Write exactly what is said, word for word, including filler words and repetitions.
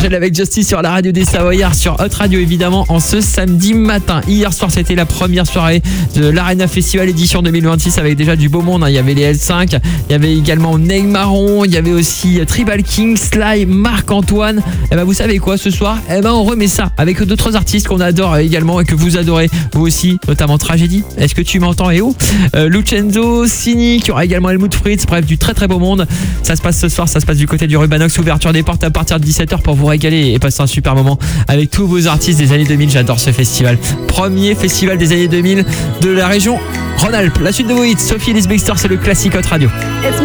Angèle avec Justice sur la radio des Savoyards, sur Hot Radio évidemment, en ce samedi matin. Hier soir, c'était la première soirée de l'Arena Festival édition deux mille vingt-six avec déjà du beau monde. Il y avait les L cinq, il y avait également Neymar, il y avait aussi Tribal King, Sly, Marc-Antoine. Et ben vous savez quoi, ce soir, eh ben on remet ça avec d'autres artistes qu'on adore également et que vous adorez vous aussi, notamment Tragédie. Est-ce que tu m'entends et où euh, Lucenzo, Cynic, il y aura également Helmut Fritz, bref du très très beau monde. Ça se passe ce soir, ça se passe du côté du Rubanox, ouverture des portes à partir de dix-sept heures pour vous régaler et passer un super moment avec tous vos artistes des années deux mille. J'adore ce festival. Premier festival des années deux mille de la région Rhône-Alpes. La suite de vos hits, Sophie Ellis Bextor, c'est le classique Hot Radio.